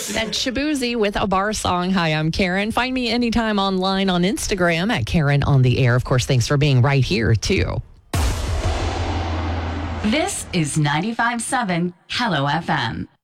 That's Shabuzi with a bar song. Hi, I'm Karen. Find me anytime online on Instagram at Karen on the Air. Of course, thanks for being right here, too. This is 95.7 Hello FM.